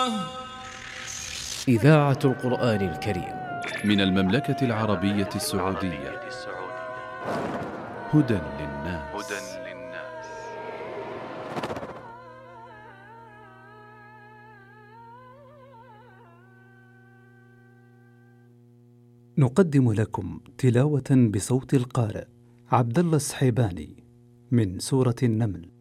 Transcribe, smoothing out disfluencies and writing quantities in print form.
إذاعة القرآن الكريم من المملكة العربية السعودية. هدى للناس. نقدم لكم تلاوة بصوت القارئ عبد الله السحيباني من سورة النمل.